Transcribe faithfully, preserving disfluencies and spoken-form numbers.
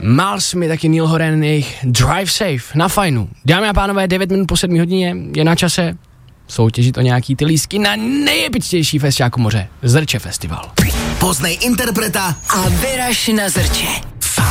Miles mi taky Neil Horan, jejich Drive Safe na fajnu. Dámy a pánové, devět minut po sedmé hodině je na čase soutěžit o nějaký ty lístky na nejepičtější festiáku moře. Zrče festival. Poznej interpreta a vyraž na Zrče.